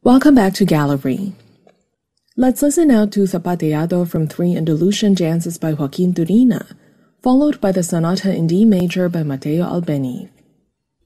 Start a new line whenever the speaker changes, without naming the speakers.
Welcome back to Gallery. Let's listen now to Zapateado from 3 Andalusian dances by Joaquin Turina, followed by the Sonata in D major by Matteo Albeni,